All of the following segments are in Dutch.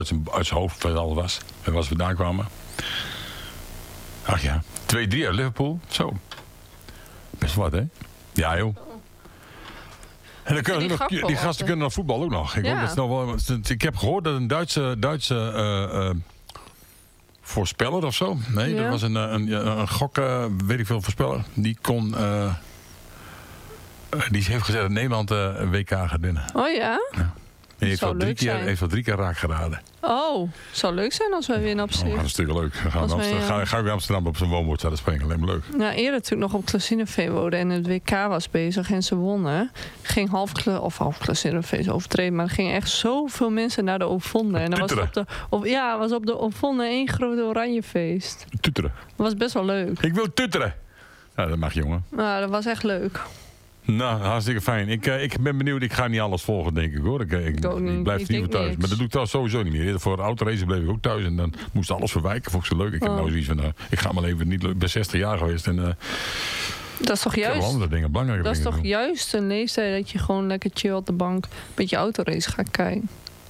uit zijn hoofd wat het al was. En waar ze vandaan kwamen. Ach ja, 2-3 uit Liverpool. Zo. Best wat, hè? Ja, joh. En dan kunnen die gasten kunnen naar voetbal ook nog. Ik heb gehoord dat een Duitse voorspeller of zo. Nee, dat was een gok, weet ik veel, voorspeller. Die kon... die heeft gezegd dat Nederland een WK gaat winnen. Oh ja? En heeft al 3 keer raak geraden. Oh, zou leuk zijn als wij winnen op zich. Dat is hartstikke leuk. Ga ik in Amsterdam op zijn woonwoord staan springen. Alleen maar leuk. Nou, eerder natuurlijk nog op Klassinevee wonen en het WK was bezig en ze wonnen. Ging half Klassinevee overtreden, maar er gingen echt zoveel mensen naar de Ovonden. En dan was op de Ovonden 1 groot oranjefeest. Tuteren. Dat was best wel leuk. Ik wil tuteren. Nou, dat mag, jongen. Nou, dat was echt leuk. Nou, hartstikke fijn. Ik ben benieuwd. Ik ga niet alles volgen, denk ik, hoor. Ik blijf niet thuis. Niks. Maar dat doe ik thuis sowieso niet meer. Voor de autoracen bleef ik ook thuis. En dan moest alles verwijken. Vond ik zo leuk. Ik heb nou zoiets van... ik ga maar even niet leuk. Ik ben 60 jaar geweest. En, dat is toch juist... andere dingen, belangrijke dat is dingen toch doen. juist een leeftijd dat je gewoon lekker chill op de bank... met je autorace gaat kijken.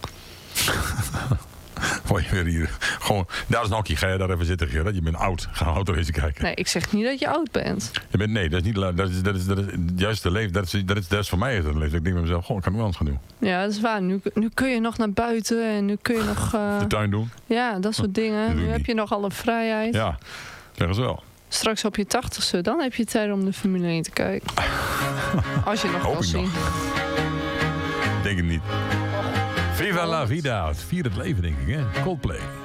Word je weer hier. Gewoon, daar is een hokje. Ga je daar even zitten, Gerard? Je bent oud. Ga een autoracen kijken. Nee, ik zeg niet dat je oud bent. Nee, dat is niet... Dat is juist de leeftijd. Dat is voor mij het leeftijd. Ik denk bij mezelf, ik kan wel eens gaan doen. Ja, dat is waar. Nu kun je nog naar buiten en nu kun je nog... de tuin doen. Ja, dat soort dingen. Nu heb je nog alle vrijheid. Ja, zeggen ze wel. Straks op je 80ste, dan heb je tijd om de Formule 1 te kijken. Als je nog wil zien. Denk het niet. Viva la vida. Vier het leven, denk ik, hè? Coldplay.